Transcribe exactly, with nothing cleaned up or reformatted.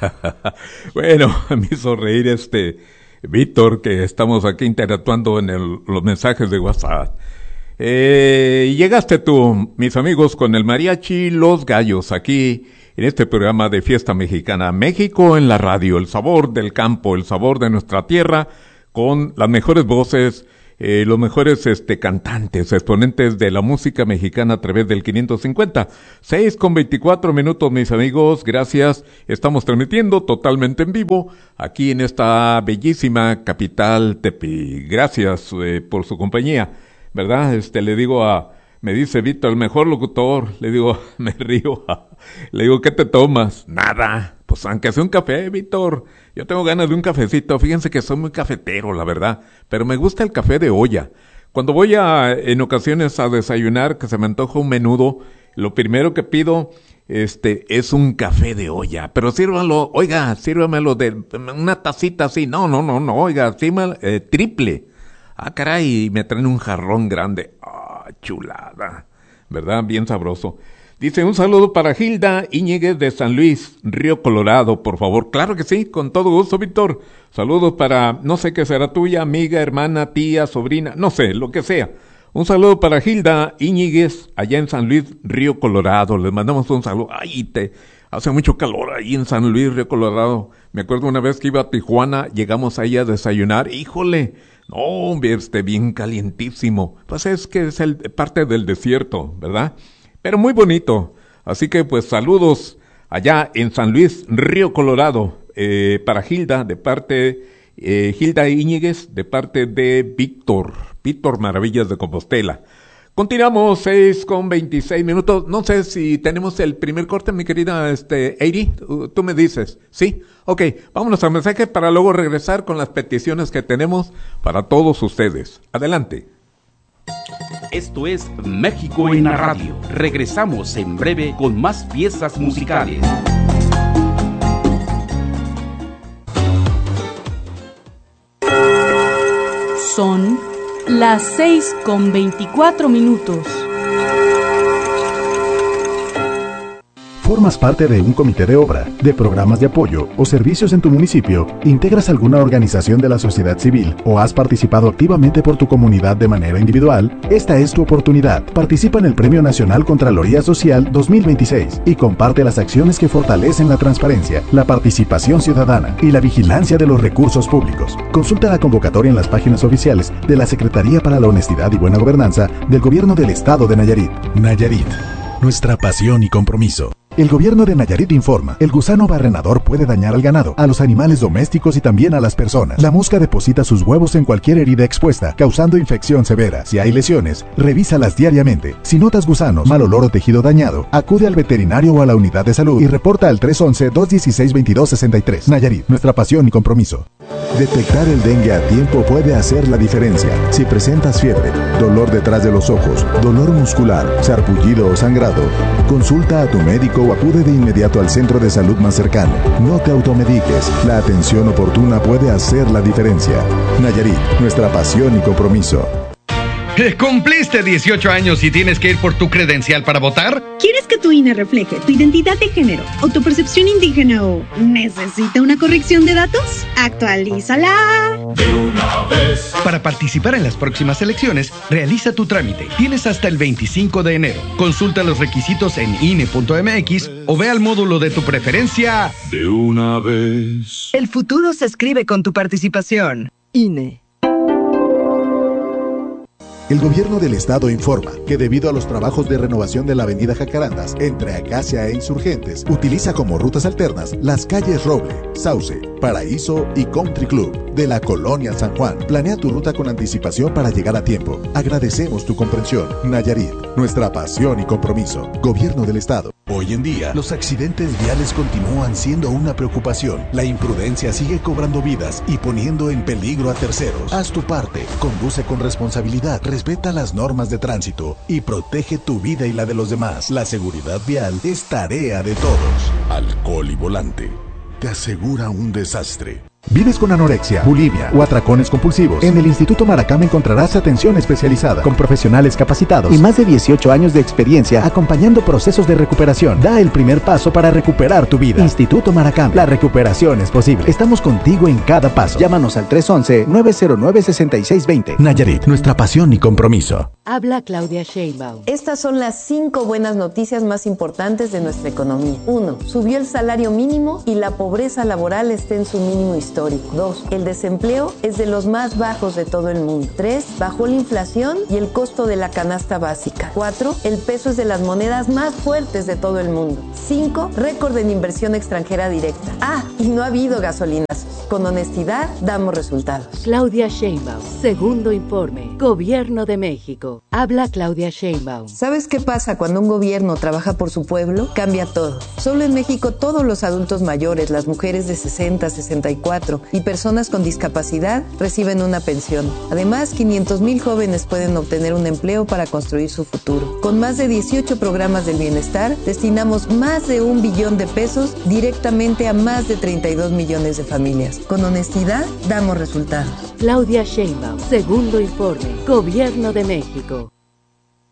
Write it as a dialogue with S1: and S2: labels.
S1: Bueno, me hizo reír este Víctor, que estamos aquí interactuando en el, los mensajes de WhatsApp. Eh, llegaste tú, mis amigos, con el mariachi Los Gallos, aquí en este programa de Fiesta Mexicana. México en la radio, el sabor del campo, el sabor de nuestra tierra, con las mejores voces, eh, los mejores este cantantes, exponentes de la música mexicana a través del quinientos cincuenta. seis con veinticuatro minutos, mis amigos, gracias. Estamos transmitiendo totalmente en vivo aquí en esta bellísima capital Tepic. Gracias eh, por su compañía, ¿verdad? Este, le digo a, me dice Víctor, el mejor locutor, le digo, me río, le digo, ¿qué te tomas? Nada, pues aunque sea un café, Víctor. Yo tengo ganas de un cafecito, fíjense que soy muy cafetero, la verdad, pero me gusta el café de olla. Cuando voy a, en ocasiones a desayunar, que se me antoja un menudo, lo primero que pido, este, es un café de olla, pero sírvalo, oiga, sírvamelo de una tacita así, no, no, no, no, oiga, sírvame, eh, triple. Ah, caray, me traen un jarrón grande, ah, chulada, ¿verdad? Bien sabroso. Dice, un saludo para Hilda Íñiguez de San Luis, Río Colorado, por favor. Claro que sí, con todo gusto, Víctor. Saludos para, no sé qué será tuya, amiga, hermana, tía, sobrina, no sé, lo que sea. Un saludo para Hilda Íñiguez, allá en San Luis, Río Colorado. Les mandamos un saludo. Ay, te, hace mucho calor ahí en San Luis, Río Colorado. Me acuerdo una vez que iba a Tijuana, llegamos ahí a desayunar. Híjole, no, hombre, este, bien calientísimo. Pues es que es el parte del desierto, ¿verdad? Pero muy bonito. Así que pues saludos allá en San Luis, Río Colorado, eh, para Hilda, de parte, eh, Hilda Íñiguez, de parte de Víctor, Víctor Maravillas de Compostela. Continuamos, seis con veintiséis minutos. No sé si tenemos el primer corte, mi querida este, Eiri, tú, tú me dices, ¿sí? Ok, vámonos al mensaje para luego regresar con las peticiones que tenemos para todos ustedes. Adelante.
S2: Esto es México en la radio. Regresamos en breve con más piezas musicales.
S3: Son las seis con veinticuatro minutos.
S4: ¿Formas parte de un comité de obra, de programas de apoyo o servicios en tu municipio? ¿Integras alguna organización de la sociedad civil o has participado activamente por tu comunidad de manera individual? Esta es tu oportunidad. Participa en el Premio Nacional Contraloría Social dos mil veintiséis y comparte las acciones que fortalecen la transparencia, la participación ciudadana y la vigilancia de los recursos públicos. Consulta la convocatoria en las páginas oficiales de la Secretaría para la Honestidad y Buena Gobernanza del Gobierno del Estado de Nayarit. Nayarit, nuestra pasión y compromiso. El gobierno de Nayarit informa, el gusano barrenador puede dañar al ganado, a los animales domésticos y también a las personas. La mosca deposita sus huevos en cualquier herida expuesta, causando infección severa. Si hay lesiones, revísalas diariamente. Si notas gusanos, mal olor o tejido dañado, acude al veterinario o a la unidad de salud y reporta al tres once, dos dieciséis, veintidós sesenta y tres. Nayarit, nuestra pasión y compromiso. Detectar el dengue a tiempo puede hacer la diferencia. Si presentas fiebre, dolor detrás de los ojos, dolor muscular, sarpullido o sangrado, consulta a tu médico o acude de inmediato al centro de salud más cercano. No te automediques. La atención oportuna puede hacer la diferencia. Nayarit, nuestra pasión y compromiso.
S5: ¿Cumpliste dieciocho años y tienes que ir por tu credencial para votar?
S6: ¿Quieres que tu I N E refleje tu identidad de género o tu percepción indígena o necesita una corrección de datos? ¡Actualízala!
S7: De una vez.
S5: Para participar en las próximas elecciones, realiza tu trámite. Tienes hasta el veinticinco de enero. Consulta los requisitos en I N E punto M X o ve al módulo de tu preferencia.
S7: De una vez.
S8: El futuro se escribe con tu participación. I N E.
S4: El gobierno del estado informa que debido a los trabajos de renovación de la avenida Jacarandas entre Acacia e Insurgentes, utiliza como rutas alternas las calles Roble, Sauce, Paraíso y Country Club de la colonia San Juan. Planea tu ruta con anticipación para llegar a tiempo. Agradecemos tu comprensión. Nayarit, nuestra pasión y compromiso. Gobierno del estado. Hoy en día, los accidentes viales continúan siendo una preocupación. La imprudencia sigue cobrando vidas y poniendo en peligro a terceros. Haz tu parte, conduce con responsabilidad, respeta las normas de tránsito y protege tu vida y la de los demás. La seguridad vial es tarea de todos. Alcohol y volante te asegura un desastre. ¿Vives con anorexia, bulimia o atracones compulsivos? En el Instituto Maracam encontrarás atención especializada con profesionales capacitados y más de dieciocho años de experiencia acompañando procesos de recuperación. Da el primer paso para recuperar tu vida. Instituto Maracam, la recuperación es posible. Estamos contigo en cada paso. Llámanos al tres once, nueve cero nueve, seis seis dos cero. Nayarit, nuestra pasión y compromiso.
S3: Habla Claudia Sheinbaum.
S9: Estas son las cinco buenas noticias más importantes de nuestra economía. uno. Subió el salario mínimo y la pobreza laboral está en su mínimo histórico. dos. El desempleo es de los más bajos de todo el mundo. tres. Bajó la inflación y el costo de la canasta básica. cuatro. El peso es de las monedas más fuertes de todo el mundo. cinco. Récord en inversión extranjera directa. Ah, y no ha habido gasolinazos. Con honestidad damos resultados.
S3: Claudia Sheinbaum. Segundo informe. Gobierno de México. Habla Claudia Sheinbaum.
S9: ¿Sabes qué pasa cuando un gobierno trabaja por su pueblo? Cambia todo. Solo en México todos los adultos mayores, las mujeres de sesenta, sesenta y cuatro y personas con discapacidad reciben una pensión. Además, quinientos mil jóvenes pueden obtener un empleo para construir su futuro. Con más de dieciocho programas del bienestar, destinamos más de un billón de pesos directamente a más de treinta y dos millones de familias. Con honestidad, damos resultados.
S3: Claudia Sheinbaum. Segundo informe. Gobierno de México.